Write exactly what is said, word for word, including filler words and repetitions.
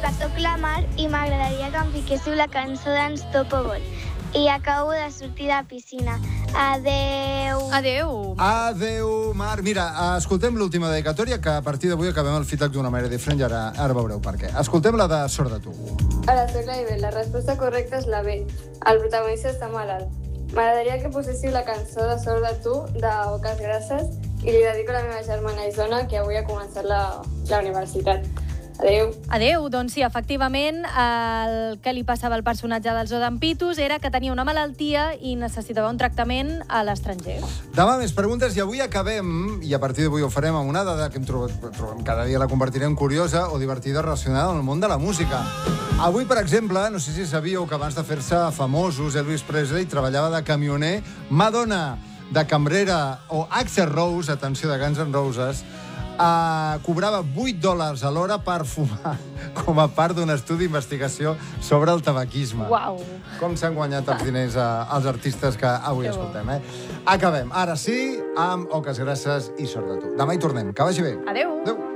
Soc la Mar i m'agradaria que em fiquéssiu la cançó d'Unstoppable. I acabo de sortir de la piscina. Adeu. Adeu. Adeu, Mar. Mira, escoltem l'última dedicatòria, que a partir d'avui acabem el feedback d'una manera diferent i ara, ara veureu per què. Escoltem la de Sort de tu. Hola, soc la Iber. La resposta correcta és la B. El protagonista està malalt. M'agradaria que poséssiu la cançó de Sort de tu, de Boques Grasses, i li dedico a la meva germana Isona, que avui ha començat la, la universitat. Adéu. Adéu. Doncs sí, efectivament, el que li passava al personatge del Zoo d'en Pitus era que tenia una malaltia i necessitava un tractament a l'estranger. Demà més preguntes i avui acabem, i a partir d'avui ho farem amb una dada que hem trobat, trobem cada dia la compartirem curiosa o divertida relacionada amb el món de la música. Avui, per exemple, no sé si sabíeu que abans de fer-se famosos, Elvis Presley treballava de camioner, Madonna de cambrera o Axl Rose, atenció, de Guns N' Roses, Uh, cobrava vuit dòlars a l'hora per fumar com a part d'un estudi d'investigació sobre el tabaquisme. Uau. Com s'han guanyat els diners uh, els artistes que avui que escoltem, eh? Acabem, ara sí, amb Oques Grasses i Sort de tu. Demà hi tornem. Que vagi bé. Adéu. Adéu.